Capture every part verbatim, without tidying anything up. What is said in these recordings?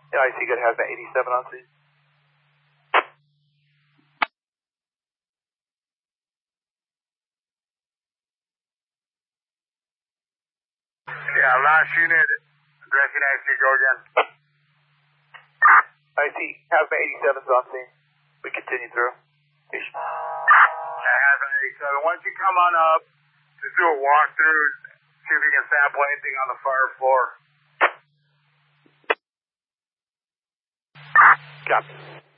Yeah, I see good hazmat eighty-seven on scene. Yeah, last unit, addressing I C, go again. I see hazmat eighty-seven's on scene. We continue through. Yeah, hazmat eighty-seven. Once you come on up, just do a walkthrough, see if you can sample anything on the fire floor. Copy.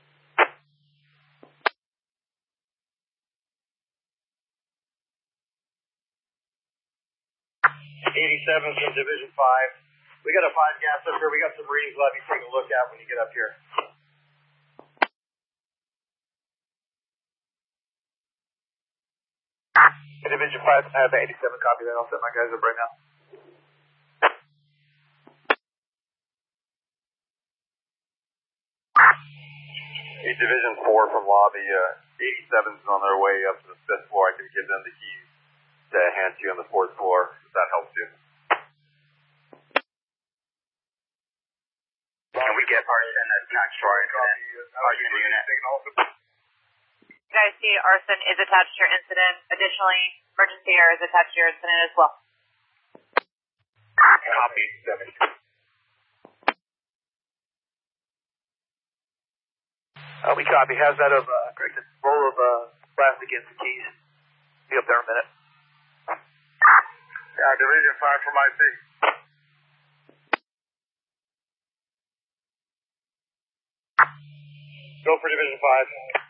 eighty-seven from Division five. We got a five gas up here. We got some readings we'll have you take a look at when you get up here. Hey, Division five, I have eighty-seven, copy that. I'll set my guys up right now. Hey, Division four from lobby, uh, eighty-seven's on their way up to the fifth floor. I can give them the keys to hand to you on the fourth floor, if that helps you. Can we get arson attached to our incident? Arson unit. Guys, see, arson is attached to your incident. Additionally, emergency air is attached to your incident as well. Copy. Uh, we copy. Hazmat of, uh, Greg, roll of, uh, plastic against the keys. Be up there in a minute. Yeah, Division five from I C. Go for Division five.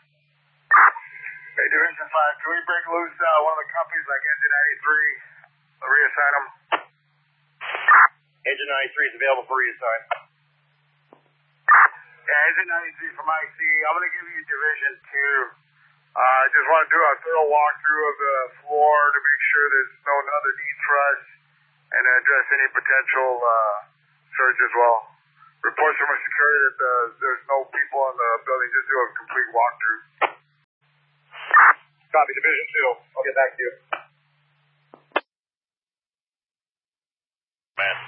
Hey, Division five, can we break loose uh, one of the companies like Engine ninety-three, reassign them? Engine ninety-three is available for reassign. Yeah, Engine ninety-three from I C. I'm going to give you Division two. I uh, just want to do a thorough walkthrough of the floor to make sure there's no other needs for us and address any potential uh, surge as well. Reports from our security that uh, there's no people in the building. Just do a complete walkthrough. Copy, Division two. I'll get back to you. Man.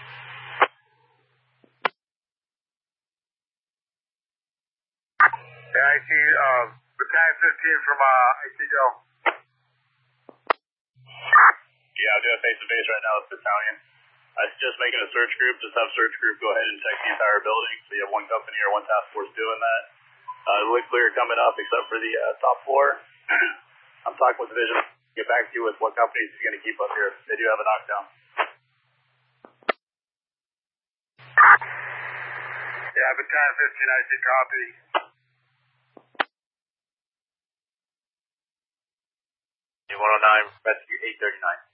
Yeah, I see uh, Battalion fifteen from uh, I C go. Yeah, I'm doing face-to-face right now with Battalion. I suggest making a search group. Just have search group go ahead and check the entire building. So you have one company or one task force doing that. Uh, it looks clear coming up except for the uh, top floor. I'm talking with Division. Get back to you with what companies is going to keep up here. They do have a knockdown. Yeah, Battalion fifteen, I C copy. one oh nine, rescue eight thirty-nine.